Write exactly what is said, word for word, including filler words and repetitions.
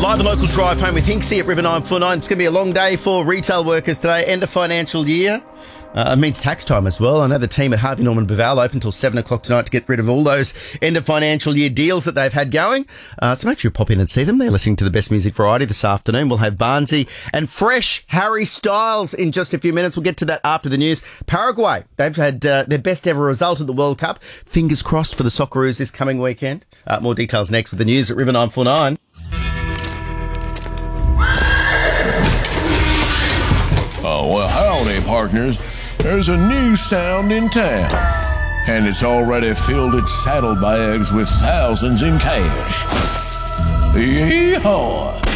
Live the local drive home with Hinksy at River nine four nine. It's going to be a long day for retail workers today. End of financial year. Uh, it means tax time as well. I know the team at Harvey Norman Bival open until seven o'clock tonight to get rid of all those end of financial year deals that they've had going. Uh, so make sure you pop in and see them. They're listening to the best music variety this afternoon. We'll have Barnsey and fresh Harry Styles in just a few minutes. We'll get to that after the news. Paraguay, they've had uh, their best ever result at the World Cup. Fingers crossed for the Socceroos this coming weekend. Uh, more details next with the news at River nine four nine. Oh, well, howdy, partners. There's a new sound in town, and it's already filled its saddlebags with thousands in cash. Yeehaw!